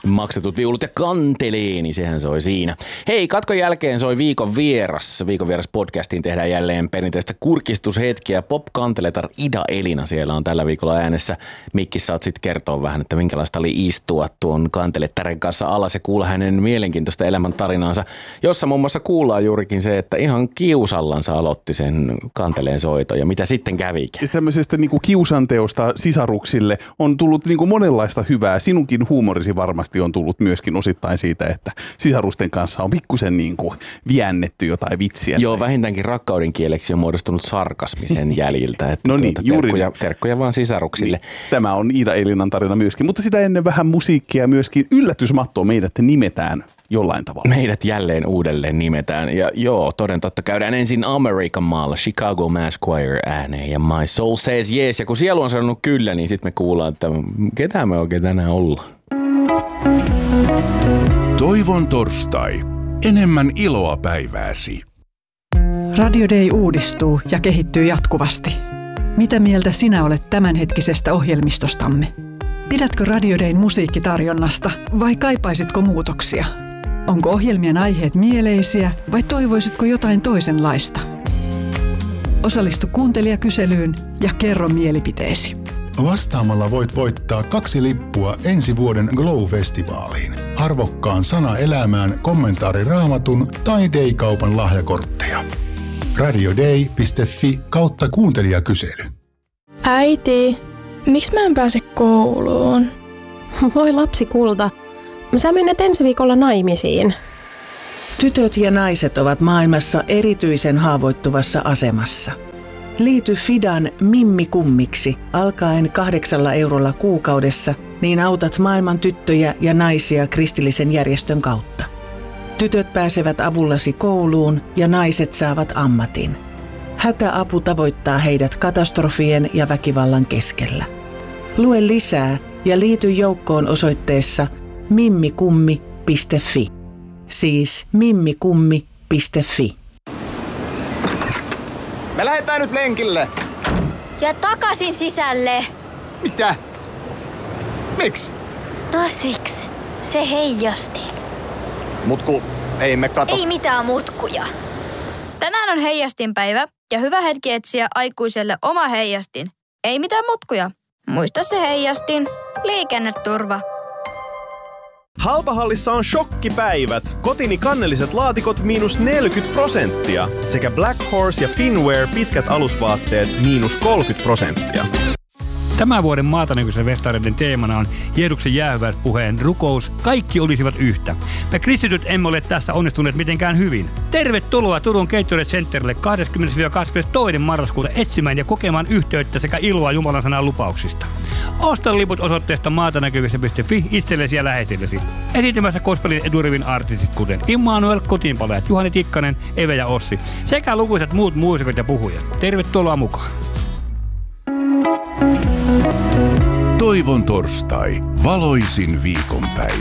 Maksetut viulut ja kanteleeni, sehän soi siinä. Hei, katkon jälkeen soi Viikon vieras. Viikon vieras podcastiin tehdään jälleen perinteistä kurkistushetkiä. Pop-kanteletar Ida Elina siellä on tällä viikolla äänessä. Mikki, saat sitten kertoa vähän, että minkälaista oli istua tuon kantelettaren kanssa alas ja kuulla hänen mielenkiintoista elämäntarinaansa, jossa muun muassa kuullaan juurikin se, että ihan kiusallansa aloitti sen kanteleen soito ja mitä sitten kävikin. Tämmöisestä niinku kiusanteosta sisaruksille on tullut niinku monenlaista hyvää. Sinunkin huumorisi varmasti on tullut myöskin osittain siitä, että sisarusten kanssa on pikkusen niinku viännetty jotain vitsiä. Joo, vähintäänkin rakkauden kieleksi on muodostunut sarkasmisen jäljiltä. Että no niin, juuri terkkuja vaan sisaruksille. Niin, tämä on Ida Elinan tarina myöskin, mutta sitä ennen vähän musiikkia myöskin. Yllätysmattoa meidät nimetään jollain tavalla. Meidät jälleen uudelleen nimetään. Ja joo, toden totta käydään ensin American maalla Chicago Mass Choir ääneen ja My Soul Says Yes. Ja kun sielu on sanonut kyllä, niin sitten me kuullaan, että ketä me oikein tänään ollaan. Toivon torstai. Enemmän iloa päivääsi. Radio Day uudistuu ja kehittyy jatkuvasti. Mitä mieltä sinä olet tämänhetkisestä ohjelmistostamme? Pidätkö Radio Dayn musiikkitarjonnasta vai kaipaisitko muutoksia? Onko ohjelmien aiheet mieleisiä vai toivoisitko jotain toisenlaista? Osallistu kuuntelijakyselyyn ja kerro mielipiteesi. Vastaamalla voit voittaa 2 lippua ensi vuoden Glow-festivaaliin, arvokkaan sana elämään kommentaari Raamatun tai Day-kaupan lahjakortteja. radioday.fi/kuuntelijakysely. Äiti, miksi mä en pääse kouluun? Voi lapsi kulta, sä menet ensi viikolla naimisiin. Tytöt ja naiset ovat maailmassa erityisen haavoittuvassa asemassa. Liity Fidan Mimmi-kummiksi alkaen 8 eurolla kuukaudessa, niin autat maailman tyttöjä ja naisia kristillisen järjestön kautta. Tytöt pääsevät avullasi kouluun ja naiset saavat ammatin. Hätäapu tavoittaa heidät katastrofien ja väkivallan keskellä. Lue lisää ja liity joukkoon osoitteessa mimmikummi.fi. Siis mimmikummi.fi. Me lähdetään nyt lenkille. Ja takaisin sisälle. Mitä? Miksi? No siksi. Se heijasti. Mutku, ei me kato. Ei mitään mutkuja. Tänään on heijastinpäivä ja hyvä hetki etsiä aikuiselle oma heijastin. Ei mitään mutkuja. Muista se heijastin. Liikenneturva. Halpahallissa on shokkipäivät. Kotini kannelliset laatikot -40% sekä Black Horse ja Finwear pitkät alusvaatteet -30%. Tämän vuoden maatanäköisen festareiden teemana on Jeesuksen jäähyväispuheen rukous. Kaikki olisivat yhtä. Me kristityt emme ole tässä onnistuneet mitenkään hyvin. Tervetuloa Turun Gatorade Centerille 20-22. marraskuuta etsimään ja kokemaan yhteyttä sekä iloa Jumalan sanan lupauksista. Osta liput osoitteesta maatanäkyvissä.fi itsellesi ja läheisillesi. Esiintymässä gospelin edurivin artistit kuten Immanuel, Kotiinpalajat, Juhani Tikkanen, Eve ja Ossi sekä lukuisat muut muusikot ja puhujat. Tervetuloa mukaan. Toivon torstai. Valoisin viikonpäivä.